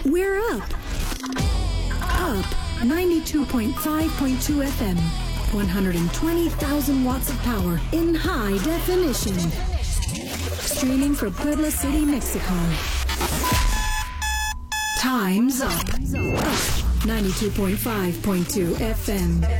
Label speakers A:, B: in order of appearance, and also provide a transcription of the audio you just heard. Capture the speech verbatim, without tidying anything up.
A: We're up. Up ninety-two point five point two F M. one hundred twenty thousand watts of power in high definition. Streaming from Puebla City, Mexico. Time's up. Up ninety-two point five point two F M.